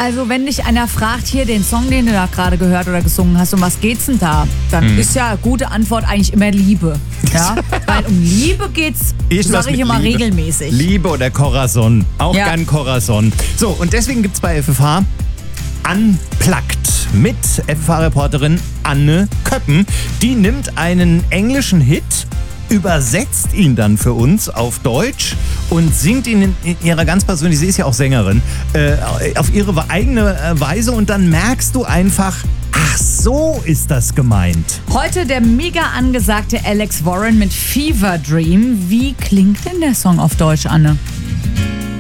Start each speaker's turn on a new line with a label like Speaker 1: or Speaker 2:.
Speaker 1: Also wenn dich einer fragt, hier den Song, den du da gerade gehört oder gesungen hast, um was geht's denn da? Dann ist ja gute Antwort eigentlich immer Liebe. Ja? Weil um Liebe geht's, sage ich immer,
Speaker 2: Liebe.
Speaker 1: regelmäßig.
Speaker 2: Liebe oder Corazon. Auch
Speaker 1: Ja.
Speaker 2: gern Corazon. So, und deswegen gibt's bei FFH Unplugged mit FFH-Reporterin Anne Köppen. Die nimmt einen englischen Hit, übersetzt ihn dann für uns auf Deutsch und singt ihn in ihrer ganz persönlichen, sie ist ja auch Sängerin, auf ihre eigene Weise und dann merkst du einfach, ach so ist das gemeint.
Speaker 1: Heute der mega angesagte Alex Warren mit Fever Dream. Wie klingt denn der Song auf Deutsch, Anne?